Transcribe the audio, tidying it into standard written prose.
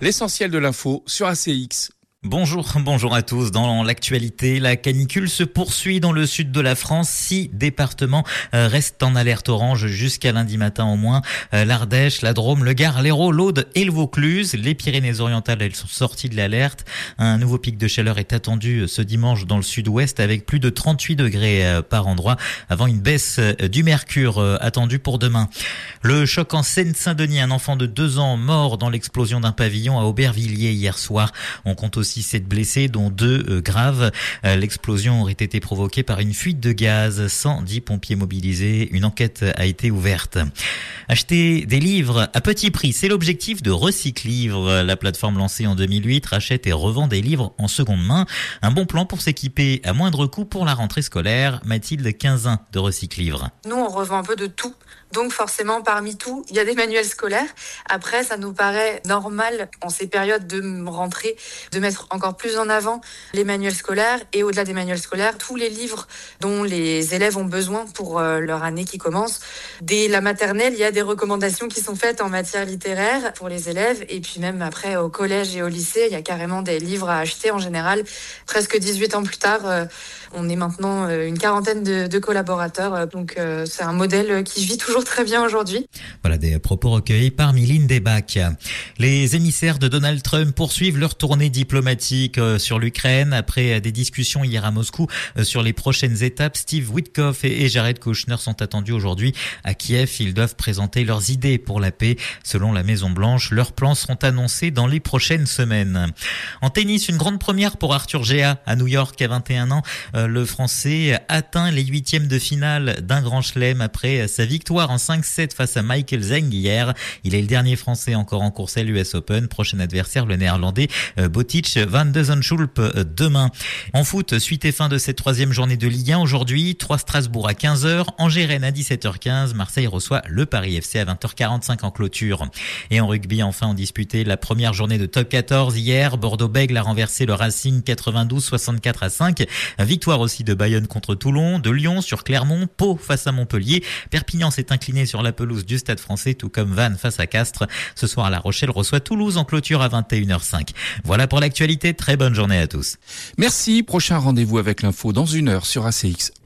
L'essentiel de l'info sur ACX. Bonjour à tous. Dans l'actualité, la canicule se poursuit dans le sud de la France. 6 départements restent en alerte orange jusqu'à lundi matin au moins. L'Ardèche, la Drôme, le Gard, l'Hérault, l'Aude et le Vaucluse. Les Pyrénées-Orientales, elles sont sorties de l'alerte. Un nouveau pic de chaleur est attendu ce dimanche dans le sud-ouest avec plus de 38 degrés par endroit avant une baisse du mercure attendue pour demain. Le choc en Seine-Saint-Denis, un enfant de 2 ans mort dans l'explosion d'un pavillon à Aubervilliers hier soir. On compte aussi 7 blessés, dont 2 graves. L'explosion aurait été provoquée par une fuite de gaz. 110 pompiers mobilisés. Une enquête a été ouverte. Acheter des livres à petit prix, c'est l'objectif de Recyclivre. La plateforme lancée en 2008 rachète et revend des livres en seconde main. Un bon plan pour s'équiper à moindre coût pour la rentrée scolaire. Mathilde Quinzin de Recyclivre. Nous, on revend un peu de tout. Donc forcément, parmi tout, il y a des manuels scolaires. Après, ça nous paraît normal en ces périodes de rentrée de mettre encore plus en avant les manuels scolaires et au-delà des manuels scolaires, tous les livres dont les élèves ont besoin pour leur année qui commence. Dès la maternelle, il y a des recommandations qui sont faites en matière littéraire pour les élèves et puis même après au collège et au lycée, il y a carrément des livres à acheter en général. Presque 18 ans plus tard, on est maintenant une quarantaine de collaborateurs. Donc c'est un modèle qui vit toujours très bien aujourd'hui. Voilà des propos recueillis par Mylène Desbacs. Les émissaires de Donald Trump poursuivent leur tournée diplomatique sur l'Ukraine. Après des discussions hier à Moscou sur les prochaines étapes, Steve Witkoff et Jared Kushner sont attendus aujourd'hui à Kiev. Ils doivent présenter leurs idées pour la paix. Selon la Maison-Blanche, leurs plans seront annoncés dans les prochaines semaines. En tennis, une grande première pour Arthur Gea à New York à 21 ans. Le Français atteint les 8e de finale d'un grand chelem après sa victoire en 5-7 face à Michael Zeng hier. Il est le dernier Français encore en course à l'US Open. Prochain adversaire, le Néerlandais Botic van de Zandschulp demain. En foot, suite et fin de cette 3e journée de Ligue 1 aujourd'hui. 3 Strasbourg à 15h, Angers-Rennes à 17h15, Marseille reçoit le Paris FC à 20h45 en clôture. Et en rugby, enfin, on disputait la première journée de top 14 hier. Bordeaux-Bègles a renversé le Racing 92-64-5. Victoire aussi de Bayonne contre Toulon, de Lyon sur Clermont, Pau face à Montpellier. Perpignan s'est incliné sur la pelouse du Stade Français, tout comme Vannes face à Castres. Ce soir, La Rochelle reçoit Toulouse en clôture à 21h05. Voilà pour l'actualité. Très bonne journée à tous. Merci. Prochain rendez-vous avec l'info dans 1 heure sur ACX.